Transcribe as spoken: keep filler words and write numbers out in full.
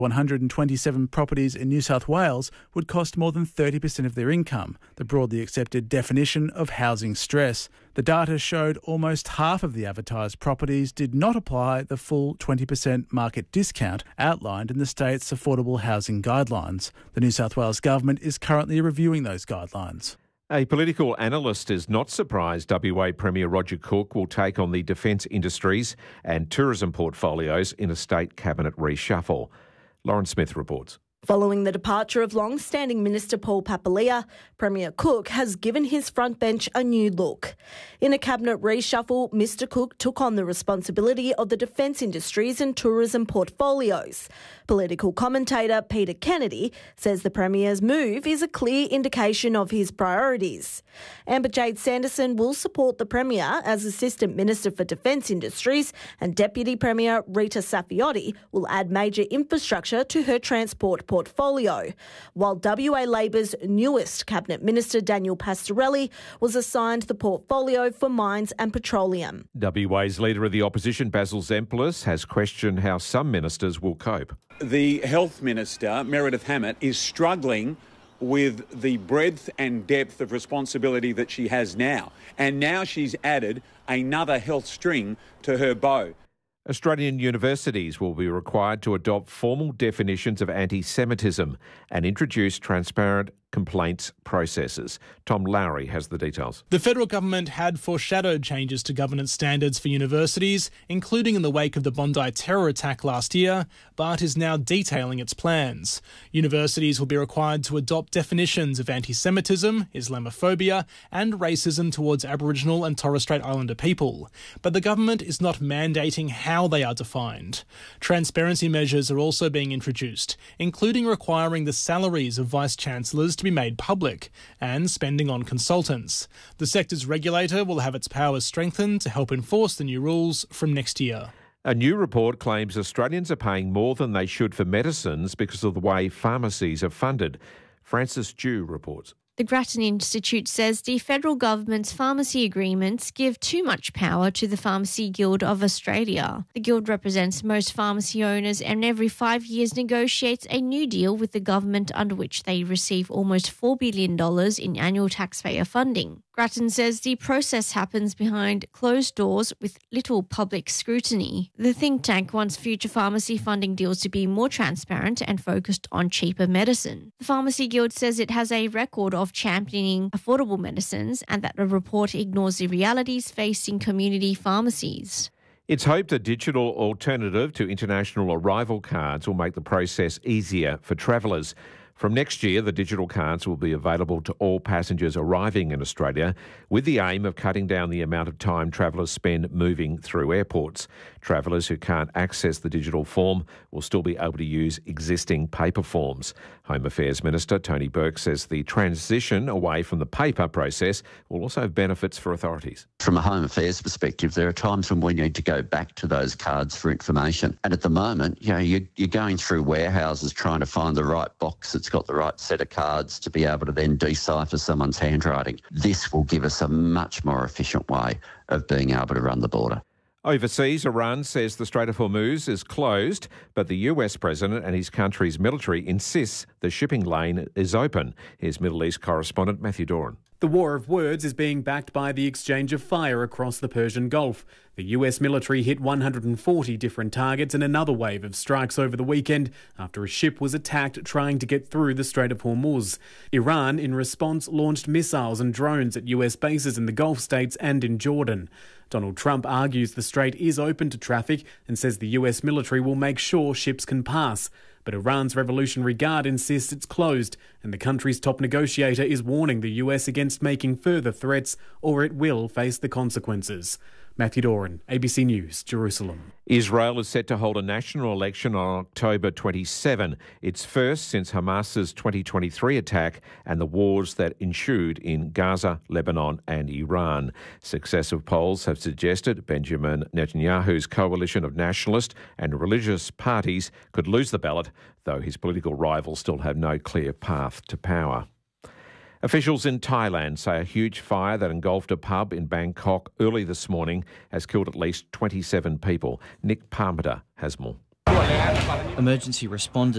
one hundred twenty-seven properties in New South Wales would cost more than thirty percent of their income, the broadly accepted definition of housing stress. The data showed almost half of the advertised properties did not apply the full twenty percent market discount outlined in the state's affordable housing guidelines. The New South Wales government is currently reviewing those guidelines. A political analyst is not surprised W A Premier Roger Cook will take on the defence industries and tourism portfolios in a state cabinet reshuffle. Lauren Smith reports. Following the departure of long-standing Minister Paul Papalia, Premier Cook has given his front bench a new look. In a cabinet reshuffle, Mr Cook took on the responsibility of the defence industries and tourism portfolios. Political commentator Peter Kennedy says the Premier's move is a clear indication of his priorities. Amber Jade Sanderson will support the Premier as Assistant Minister for Defence Industries, and Deputy Premier Rita Saffioti will add major infrastructure to her transport portfolio, while W A Labor's newest Cabinet Minister, Daniel Pastorelli, was assigned the portfolio for mines and petroleum. W A's Leader of the Opposition, Basil Zempilas, has questioned how some ministers will cope. The Health Minister, Meredith Hammett, is struggling with the breadth and depth of responsibility that she has now. And now she's added another health string to her bow. Australian universities will be required to adopt formal definitions of anti-Semitism and introduce transparent complaints processes. Tom Lowry has the details. The federal government had foreshadowed changes to governance standards for universities, including in the wake of the Bondi terror attack last year, but is now detailing its plans. Universities will be required to adopt definitions of anti-Semitism, Islamophobia and racism towards Aboriginal and Torres Strait Islander people. But the government is not mandating how they are defined. Transparency measures are also being introduced, including requiring the salaries of vice-chancellors to be made public and spending on consultants. The sector's regulator will have its powers strengthened to help enforce the new rules from next year. A new report claims Australians are paying more than they should for medicines because of the way pharmacies are funded. Frances Dew reports. The Grattan Institute says the federal government's pharmacy agreements give too much power to the Pharmacy Guild of Australia. The guild represents most pharmacy owners and every five years negotiates a new deal with the government under which they receive almost four billion dollars in annual taxpayer funding. Grattan says the process happens behind closed doors with little public scrutiny. The think tank wants future pharmacy funding deals to be more transparent and focused on cheaper medicine. The Pharmacy Guild says it has a record of championing affordable medicines and that the report ignores the realities facing community pharmacies. It's hoped a digital alternative to international arrival cards will make the process easier for travellers. From next year, the digital cards will be available to all passengers arriving in Australia, with the aim of cutting down the amount of time travellers spend moving through airports. Travellers who can't access the digital form will still be able to use existing paper forms. Home Affairs Minister Tony Burke says the transition away from the paper process will also have benefits for authorities. From a Home Affairs perspective, there are times when we need to go back to those cards for information. And at the moment, you know, you're, you're going through warehouses trying to find the right box that's got the right set of cards to be able to then decipher someone's handwriting. This will give us a much more efficient way of being able to run the border. Overseas, Iran says the Strait of Hormuz is closed, but the U S president and his country's military insists the shipping lane is open. Here's Middle East correspondent Matthew Doran. The war of words is being backed by the exchange of fire across the Persian Gulf. The U S military hit one hundred forty different targets in another wave of strikes over the weekend after a ship was attacked trying to get through the Strait of Hormuz. Iran, in response, launched missiles and drones at U S bases in the Gulf states and in Jordan. Donald Trump argues the strait is open to traffic and says the U S military will make sure ships can pass. But Iran's Revolutionary Guard insists it's closed, and the country's top negotiator is warning the U S against making further threats or it will face the consequences. Matthew Doran, A B C News, Jerusalem. Israel is set to hold a national election on October twenty-seventh. It's first since Hamas's twenty twenty-three attack and the wars that ensued in Gaza, Lebanon and Iran. Successive polls have suggested Benjamin Netanyahu's coalition of nationalist and religious parties could lose the ballot, though his political rivals still have no clear path to power. Officials in Thailand say a huge fire that engulfed a pub in Bangkok early this morning has killed at least twenty-seven people. Nick Parmenter has more. Emergency responders